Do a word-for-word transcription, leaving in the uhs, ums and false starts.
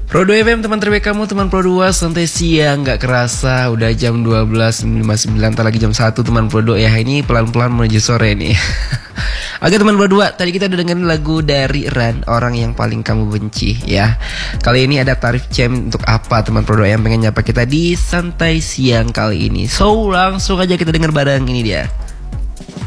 Pro dua F M, teman terbaik kamu, teman Pro dua, santai siang, gak kerasa udah jam dua belas lima puluh sembilan, ntar lagi jam satu teman Pro dua ya. Ini pelan-pelan menuju sore nih. Oke teman Pro dua, tadi kita udah dengerin lagu dari Ran, Orang Yang Paling Kamu Benci ya. Kali ini ada tarif jam untuk apa teman Pro dua yang pengen nyapa kita di santai siang kali ini. So langsung aja kita denger bareng, ini dia.